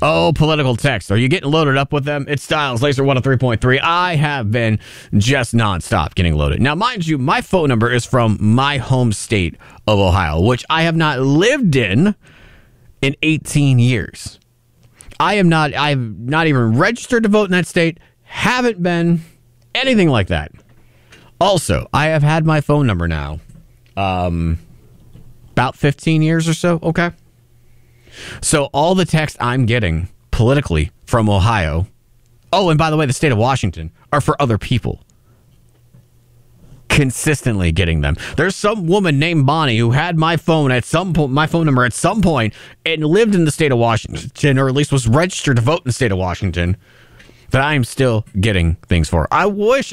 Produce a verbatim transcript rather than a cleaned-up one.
Oh, political text. Are you getting loaded up with them? It's Styles, Laser one oh three point three. I have been just nonstop getting loaded. Now, mind you, my phone number is from my home state of Ohio, which I have not lived in in eighteen years. I am not, I've not even registered to vote in that state, haven't been, anything like that. Also, I have had my phone number now um, about fifteen years or so, okay? So all the text I'm getting politically from Ohio, oh, and by the way, the state of Washington, are for other people. Consistently getting them. There's some woman named Bonnie who had my phone at some point, my phone number at some point, and lived in the state of Washington, or at least was registered to vote in the state of Washington, that I am still getting things for. I wish